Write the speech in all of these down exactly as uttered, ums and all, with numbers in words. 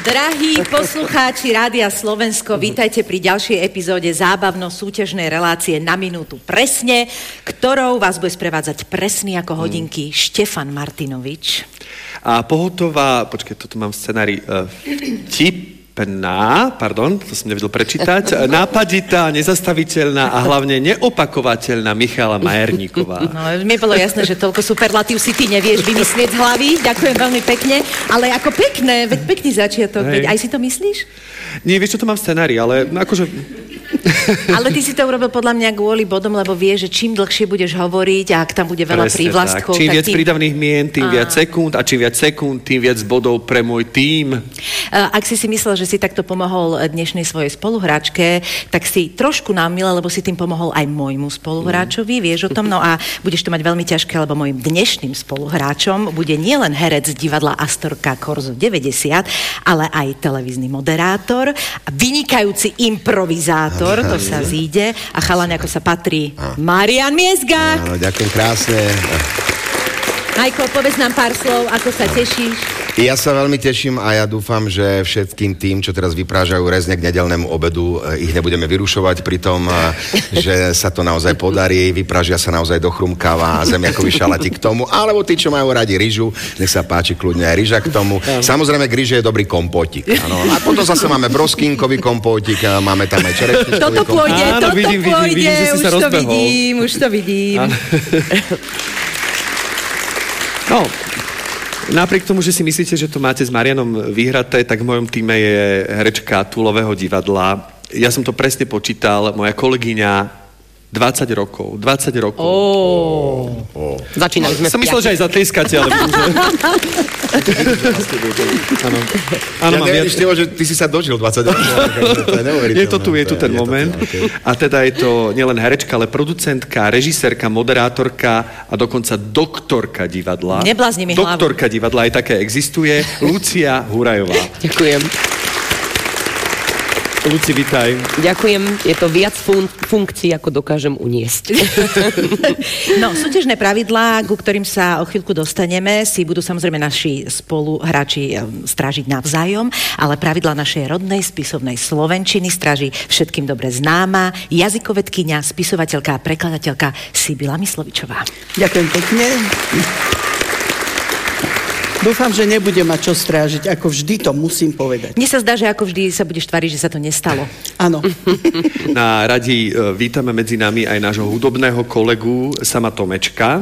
Drahí poslucháči Rádia Slovensko, vítajte pri ďalšej epizóde zábavno-súťažnej relácie Na minútu presne, ktorou vás bude sprevádzať presný ako hodinky Štefan Martinovič. A pohotová, počkej, toto mám v scenári, uh, vtipná, pardon, to som nevedel prečítať, nápaditá, nezastaviteľná a hlavne neopakovateľná Michála Majerníková. No, mi bolo jasné, že toľko superlatív si ty nevieš vymyslieť z hlavy. Ďakujem veľmi pekne, ale ako pekné, veď pekný začiatok, veď aj si to myslíš? Nie, vieš, čo to mám v scenári, ale akože... Ale ty si to urobil podľa mňa kvôli bodom, lebo vieš, že čím dlhšie budeš hovoriť a ak tam bude veľa presne prívlastkov... Tak. Čím tak viac tým... prídavných mien, tým a... viac sekúnd a čím viac sekúnd, tým viac bodov pre môj tím. Ak si si myslel, že si takto pomohol dnešnej svojej spoluhráčke, tak si trošku námile, lebo si tým pomohol aj môjmu spoluhráčovi, vieš o tom, no a budeš to mať veľmi ťažké, lebo môjim dnešným spoluhráčom bude nielen herec divadla Astorka Korzo deväťdesiat, ale aj televízny moderátor a vynikajúci improvizátor, to sa zíde, a chalan, ako sa patrí, Marian Miezga. Áno, ďakujem krásne. Majko, povedz nám pár slov, ako sa tešíš. Ja sa veľmi teším a ja dúfam, že všetkým tým, čo teraz vyprážajú rezne k nedeľnému obedu, ich nebudeme vyrušovať pri tom, že sa to naozaj podarí, vypražia sa naozaj do chrumkava a zemiakový šalatík k tomu, alebo tí, čo majú radi ryžu, nech sa páči kľudne aj ryža k tomu. Samozrejme, k ryže je dobrý kompótik. Áno. A potom zase máme broskínkový kompótik, máme tam aj čerešničkový kompótik. Toto pôjde, Áno, toto vidím, vidím, pôjde, vidím, že si už sa to rozbehol. vidím, už to vidím. No, napriek tomu, že si myslíte, že to máte s Marianom vyhraté, tak v mojom týme je herečka Túlového divadla. Ja som to presne počítal, moja kolegyňa dvadsať rokov. dvadsať rokov. Oh. Oh. Začínali sme. Som myslel, že aj zatlieskate, ale... Áno. Áno, Ja mám neviem, viac... že ty si sa dožil dvadsať rokov. To je neuveriteľné. Je to tu, je tu ten je moment. To tu, okay. A teda je to nielen herečka, ale producentka, režisérka, moderátorka a dokonca doktorka divadla. Neblázni mi hlavu. Doktorka divadla, aj také existuje. Lucia Hurajová. Ďakujem. Luci, vitaj. Ďakujem. Je to viac fun- funkcií, ako dokážem uniesť. No, súťažné pravidlá, ku ktorým sa o chvíľku dostaneme, si budú samozrejme naši spoluhráči strážiť navzájom, ale pravidlá našej rodnej spisovnej slovenčiny stráži všetkým dobre známa jazykovedkyňa, spisovateľka a prekladateľka Sibila Myslovičová. Ďakujem pekne. Dúfam, že nebude mať čo strážiť, ako vždy to musím povedať. Mne sa zdá, že ako vždy sa budeš tváriť, že sa to nestalo. Áno. Na radi e, vítame medzi nami aj nášho hudobného kolegu Sama Tomečka.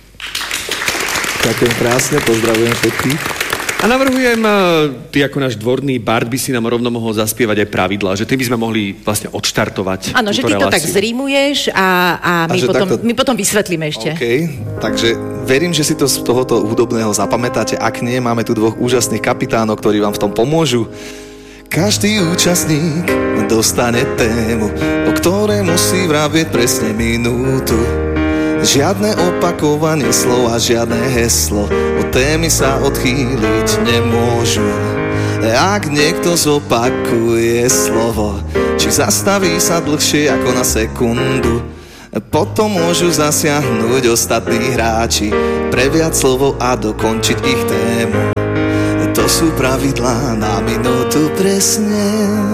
Ďakujem krásne, pozdravujem všetkých. A navrhujem, e, ty ako náš dvorný bard by si nám rovno mohol zaspievať aj pravidlá, že ty by sme mohli vlastne odštartovať Áno, že ty to tak zrímuješ a, a, my, A že potom, takto- my potom vysvetlíme ešte. OK, takže verím, že si to z tohoto hudobného zapamätáte. Ak nie, máme tu dvoch úžasných kapitánov, ktorí vám v tom pomôžu. Každý účastník dostane tému, o ktorej musí vravieť presne minútu. Žiadne opakovanie slova, žiadne heslo, od témy sa odchýliť nemôžu. Ak niekto zopakuje slovo, či zastaví sa dlhšie ako na sekundu, potom môžu zasiahnuť ostatní hráči, previať slovo a dokončiť ich tému. To sú pravidlá na minútu presne.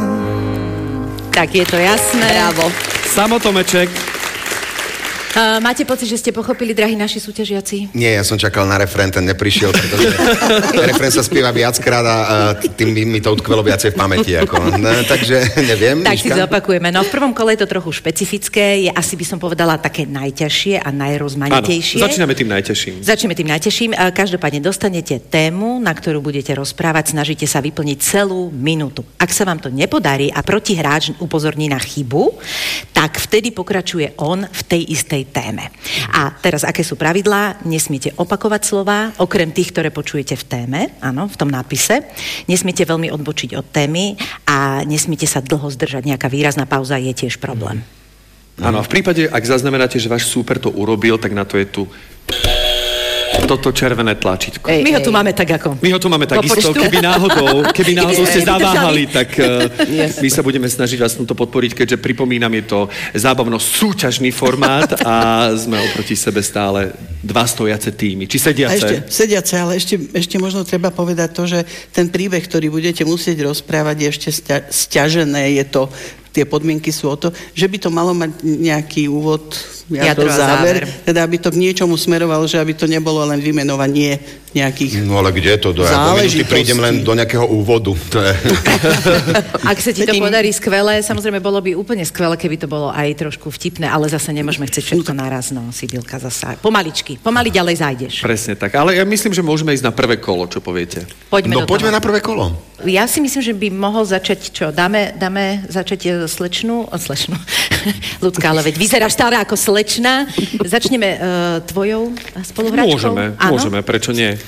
Tak je to jasné. Bravo. Samo Tomeček. Uh, máte pocit, že ste pochopili, drahí naši súťažiaci? Nie, ja som čakal na refrén, ten neprišiel, pretože refrén sa spieva viackrát a, a tým mi, mi to utkvelo viacej v pamäti. Ako. No, takže neviem. Tak si Miška? zopakujeme. No v prvom kole je to trochu špecifické, je asi by som povedala také najťažšie a najrozmanitejšie. Áno, začíname tým najťažším. Začneme tým najťažším. A každopádne dostanete tému, na ktorú budete rozprávať, snažíte sa vyplniť celú minútu. Ak sa vám to nepodarí a protihráč upozorní na chybu, tak vtedy pokračuje on v tej istej téme. A teraz, aké sú pravidlá? Nesmiete opakovať slova, okrem tých, ktoré počujete v téme, áno, v tom nápise. Nesmiete veľmi odbočiť od témy a nesmiete sa dlho zdržať. Nejaká výrazná pauza je tiež problém. Áno, a v prípade, ak zaznamenáte, že váš súper to urobil, tak na to je tu toto červené tlačítko. My ho tu máme tak ako. My ho tu máme takisto, keby náhodou, keby náhodou ste zaváhali, tak uh, my sa budeme snažiť vás to podporiť, keďže pripomínam, je to zábavno-súťažný formát a sme oproti sebe stále dva stojace týmy. Či sediace? A ešte sediace, ale ešte, ešte možno treba povedať to, že ten príbeh, ktorý budete musieť rozprávať, je ešte stia- stiažené, je to, tie podmienky sú o to, že by to malo mať nejaký úvod, jadro, záver, záver, teda aby to k niečomu smerovalo, že aby to nebolo len vymenovanie nejakých No ale kde to? Do, do minúty prídem len do nejakého úvodu. To je... Ak sa ti to podarí skvelé, samozrejme bolo by úplne skvelé, keby to bolo aj trošku vtipné, ale zase nemôžeme chcieť všetko naraz, no, Sibylka zasa. Pomaličky, pomaly ďalej zájdeš. Presne tak, ale ja myslím, že môžeme ísť na prvé kolo, čo poviete? Poďme no poďme na prvé kolo. Ja si myslím, že by mohol začať, čo, dáme, dáme začať slečnú, o, slečnú, ľudská, ale veď vyzeráš stará ako slečna. Začneme uh, tvojou spoluhráčkou? Môžeme, Áno? môžeme, prečo nie?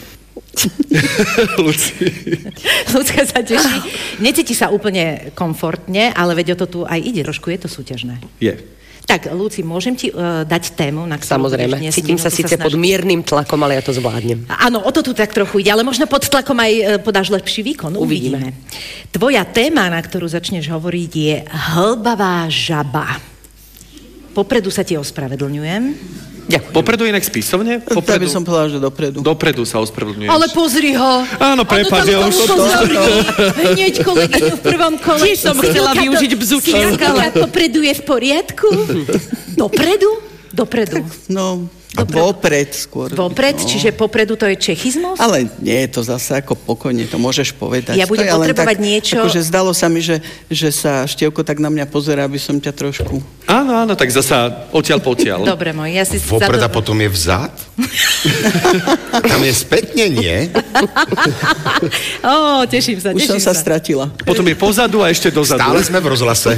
Luci. Ľudská sa teší. Necíti sa úplne komfortne, ale veď o to tu aj ide, trošku je to súťažné. Je. Tak, Luci, môžem ti uh, dať tému, na ktorú... Samozrejme, cítim sa síce pod miernym tlakom, ale ja to zvládnem. Áno, o to tu tak trochu ide, ale možno pod tlakom aj uh, podáš lepší výkon. Uvidíme. Uvidíme. Tvoja téma, na ktorú začneš hovoriť, je hlbavá žaba. Popredu sa ti ospravedlňujem. Ďakujem. Popredu inak spisovne? Popredu. Ja by som povedal, že dopredu. Dopredu sa ospravedlňuješ. Ale pozri ho. Áno, prepáč, ja už... Hneď kolegyňu v prvom kole. Tiež som chcela využiť bzučníka. Popredu je v poriadku? Dopredu? Dopredu. No... A vopred skôr. Vopred, no. Čiže popredu to je čechizmus? Ale nie je to zase ako pokojne, to môžeš povedať. Ja budem potrebovať tak, niečo... Akože zdalo sa mi, že, že sa Števko tak na mňa pozerá, aby som ťa trošku... Áno, áno, tak zasa odtiaľ potiaľ. Dobre, môj, ja si... Vopred a potom je vzad? Tam je spätne, nie? Ó, teším sa, Už teším som sa sa. stratila. Potom je pozadu a ešte dozadu. Stále sme v rozhlase.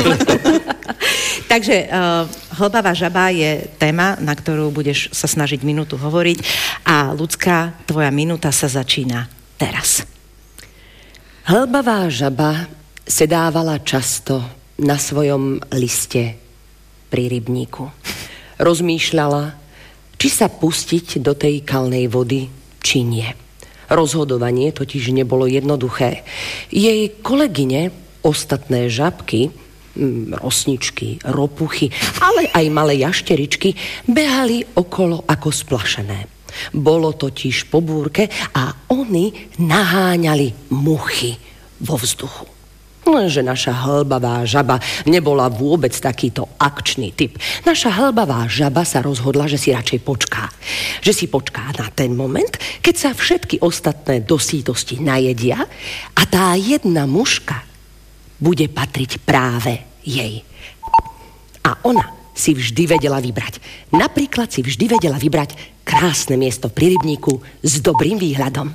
Takže uh, hlbavá žaba je téma, na ktorú budeš sa snažiť minútu hovoriť a ľudská, tvoja minúta sa začína teraz. Hlbavá žaba sedávala často na svojom liste pri rybníku. Rozmýšľala, či sa pustiť do tej kalnej vody, či nie. Rozhodovanie totiž nebolo jednoduché. Jej kolegyne, ostatné žabky, rosničky, ropuchy, ale aj malé jašteričky behali okolo ako splašené. Bolo totiž po búrke a oni naháňali muchy vo vzduchu. Lenže naša hlbavá žaba nebola vôbec takýto akčný typ. Naša hlbavá žaba sa rozhodla, že si radšej počká. Že si počká na ten moment, keď sa všetky ostatné do sítosti najedia a tá jedna muška bude patriť práve jej. A ona si vždy vedela vybrať. Napríklad si vždy vedela vybrať krásne miesto pri rybníku s dobrým výhľadom.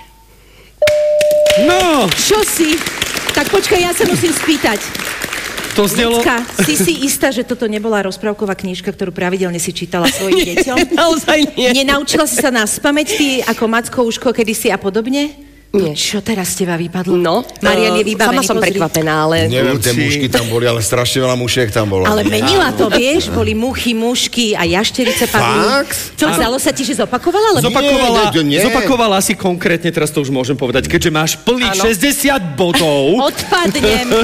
No! Čo si? Tak počkaj, ja sa musím spýtať. To znelo... Ľudská, si si istá, že toto nebola rozprávková knižka, ktorú pravidelne si čítala svojim deťom? Naozaj nie. Nenaučila si sa nás spamäť ty ako Macko, Uško, kedysi a podobne? Nie. Čo teraz z teba vypadlo? No, Marian je uh, vybavený, sama som pozri. prekvapená, ale... Neviem, tie mušky tam boli, ale strašne veľa mušiek tam bolo. Ale menila to, vieš? Boli muchy, mušky a jašterice padli. Fakt? Čo, zdalo sa ti, že zopakovala? Lebo... Zopakovala, Nie, nie, nie. zopakovala si konkrétne, teraz to už môžem povedať, keďže máš plných Áno. šesťdesiat bodov. Odpadnem.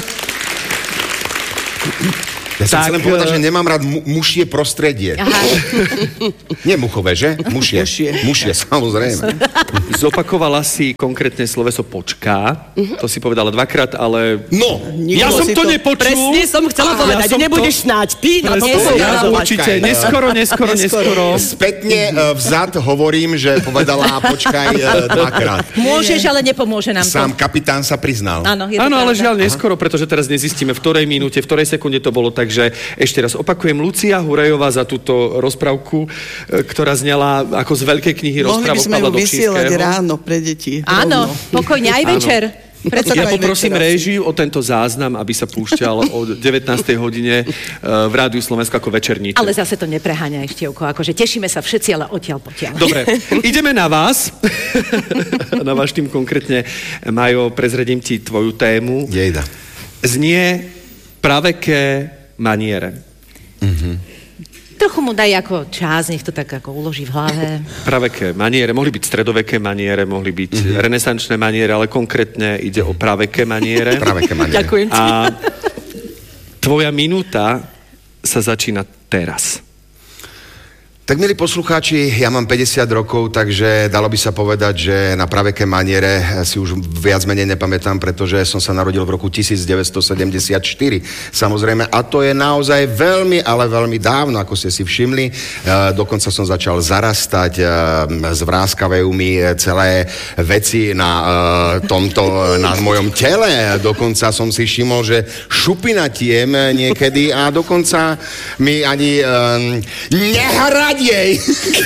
Ja som Tak, chcel len povedať, eh, že nemám rád mu- mušie prostredie. Aha. Nie muchové, že? Mušie. Mušie. Mušie, samozrejme. Zopakovala si konkrétne sloveso počká. To si povedala dvakrát, ale... No! Ja som si to to- nepočul. Presne som chcela Á, povedať, ja som nebudeš to- snáď ty na to Presne, povedala. ja to určite. Počkaj. Neskoro, neskoro, neskoro. Spätne uh, vzad hovorím, že povedala počkaj uh, dvakrát. Môžeš, ale nepomôže nám to. Sám kapitán sa priznal. Áno, je to Áno, ale pravda. žiaľ neskoro, pretože teraz nezistíme, v ktorej minúte, v ktorej sekunde to bolo, takže ešte raz opakujem, Lucia Hurajová za túto rozprávku, e, ktorá znela ako z veľkej knihy Mohli by rozprávok sme Pavla ju vysielať Dobšinského. ráno pre deti. Áno, rovno. pokojne, aj večer. Preto Ja aj poprosím večer asi. réžiu o tento záznam, aby sa púšťal o devätnástej hodine e, v Rádiu Slovensko ako večerníček. Ale zase to nepreháňaj, Štievko. Akože tešíme sa všetci, ale odtiaľ potiaľ. Dobre, ideme na vás. Na váš tým konkrétne. Majo, prezradím ti tvoju tému. Jejda. Znie praveké maniere. Trochu mu daj ako čas, nech to tak ako uloží v hlave. Praveké maniere, mohli byť stredoveké maniere, mohli byť mm-hmm. renesančné maniere, ale konkrétne ide o praveké maniere. Praveké maniere. Ďakujem ti. A tvoja minúta sa začína teraz. Tak, milí poslucháči, ja mám päťdesiat rokov, takže dalo by sa povedať, že na praveké maniere si už viac menej nepamätám, pretože som sa narodil v roku devätnásťsedemdesiatštyri. Samozrejme, a to je naozaj veľmi, ale veľmi dávno, ako ste si všimli. E, dokonca som začal zarastať, e, zvráskavajú mi celé veci na e, tomto, na mojom tele. Dokonca som si všimol, že šupinatiem niekedy a dokonca mi ani e, nehrať jej.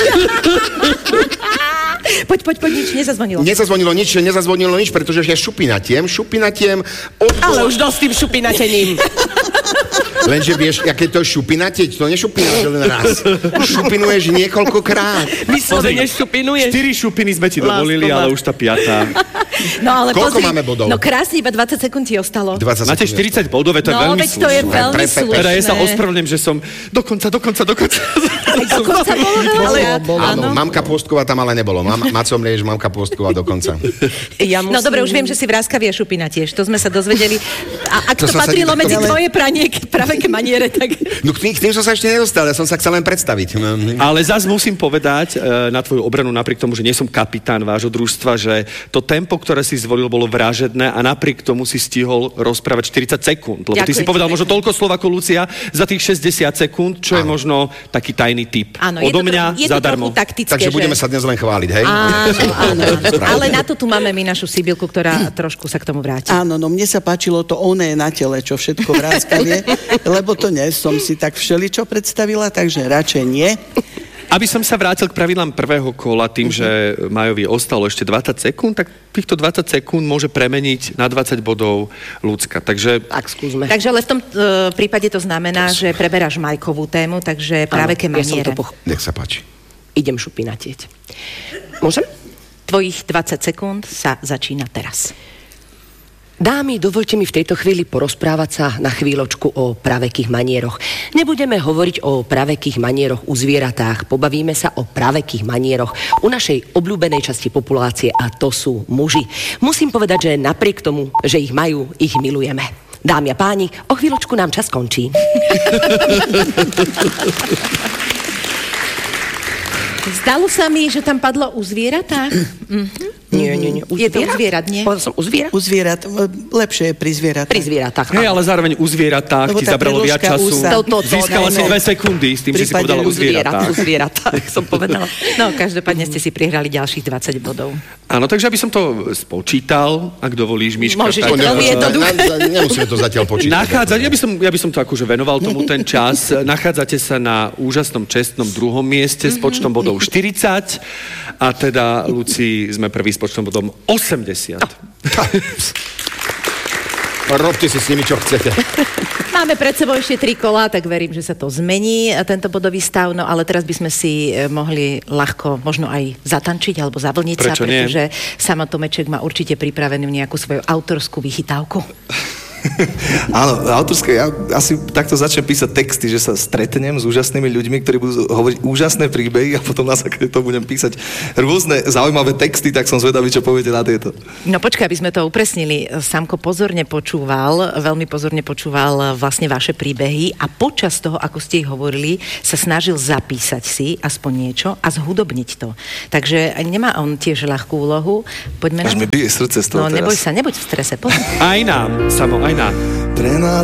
Poď, poď, poď, nič nezazvonilo. Nezazvonilo nič, nezazvonilo nič, pretože ja šupinatiem, šupinatiem... Odbol... Ale už dosť tým šupinatením. Lenže vieš, aké to je šupinateť, to nešupináš len raz. Šupinuješ niekoľkokrát. Vyslovene šupinuješ. Štyri šupiny sme ti dovolili, ale už tá piatá. No ale Koľko pozri, máme bodov? No krásne, iba dvadsať sekúnd ti ostalo. dvadsať Máte sekúnd. štyridsať bodov, to je No, veľmi veď to je slušné. veľmi Pre- pre- pre- slušné. Teda ja sa ospravedlňujem, že som dokonca, dokonca, dokonca. Aj dokonca bolo veľa. Áno, mamka Pôstková tam ale nebolo. Mam, Maco Mliež, mamka Pôstková dokonca. Ja No dobre, už viem, že si vráskávi a šupina tiež. To sme sa dozvedeli. A ak To to, som sa patrilo nikto- medzi ale- tvoje pranie, praveké maniere, tak... No k tým, k tým som sa ešte nedostal, ja som sa chcel len predstaviť. Ale zás musím povedať e, na tvoju obranu, napriek tomu, že nie som kapitán vášho družstva, že to tempo, ktoré si zvolil, bolo vražedné a napriek tomu si stihol rozprávať štyridsať sekúnd. Lebo ty Ďakujem si povedal ti možno toľko slov ako Lucia za tých šesťdesiat sekúnd, čo je Áno. možno taký tajný tip. Áno, je Odo to, mňa tro- je to zadarmo. trochu taktické, Takže že... budeme sa dnes len chváliť, hej? Áno, áno, áno. Správne. Ale na to tu máme my našu Sibilku, ktorá trošku sa k tomu vráti. Áno, no mne sa páčilo to oné na tele, čo všetko vráskavie, lebo to nie som si tak všeličo predstavila, takže radšej nie. Aby som sa vrátil k pravidlám prvého kola tým, že Majovi ostalo ešte dvadsať sekúnd, tak týchto dvadsať sekúnd môže premeniť na dvadsať bodov Ľudská. Takže Tak skúsme. Takže ale v tom uh, prípade to znamená, že preberáš Majkovú tému, takže práve ke ja som maniere. to poch- Nech sa páči. Idem šupinatieť. Môžem? Tvojich dvadsať sekúnd sa začína teraz. Dámy, dovolte mi v tejto chvíli porozprávať sa na chvíľočku o pravekých manieroch. Nebudeme hovoriť o pravekých manieroch u zvieratách, pobavíme sa o pravekých manieroch u našej obľúbenej časti populácie a to sú muži. Musím povedať, že napriek tomu, že ich majú, ich milujeme. Dámy a páni, o chvíľočku nám čas končí. Zdalo sa mi, že tam padlo u zvieratách. Mhm. Nie, nie, nie. U Je to u zvierat, nie? Povedal som u zvierat? U zvierat, lepšie je pri zvieratách. Pri zvieratách. hej, ale zároveň u zvieratách Lebo ti tá zabralo viac predĺžka času. úsa. To, to, to, Získala no, si no. dve sekundy s tým, že si Prípade povedala u U zvierat, zvieratách. u zvieratách, som povedala. No, každopádne ste si prihrali ďalších dvadsať bodov. Áno, takže aby som to spočítal, ak dovolíš, Miška. Môžeš, tak, je to veľmi eh, jednoduché. Na- na- Nemusíme to zatiaľ počítať. Nachádzať, ja by, som, ja by som to akože venoval tomu ten čas. Nachádzate sa na úžasnom čestnom druhom mieste s počtom bodov štyridsať a teda, Luci, sme prvý s počtom bodom osemdesiat. Robte si s nimi, čo chcete. Máme pred sebou ešte tri kolá, tak verím, že sa to zmení, tento bodový stav, no ale teraz by sme si e, mohli ľahko možno aj zatančiť alebo zavlniť sa, Prečo nie? pretože Samo Tomeček má určite pripravenú nejakú svoju autorskú vychytávku. Áno, autorské, ja asi takto začnem písať texty, že sa stretnem s úžasnými ľuďmi, ktorí budú hovoriť úžasné príbehy a potom na základe toho budem písať rôzne zaujímavé texty, tak som zvedavý, čo poviete na tieto. No počkaj, aby sme to upresnili. Samko pozorne počúval, veľmi pozorne počúval vlastne vaše príbehy a počas toho, ako ste ich hovorili, sa snažil zapísať si aspoň niečo a zhudobniť to. Takže nemá on tiež ľahkú úlohu. Poďme Až na mi to. bije srdce z toho No teraz. neboj sa, nebuď v strese. Poď. Aj nám, Samo, aj nám. Pre nás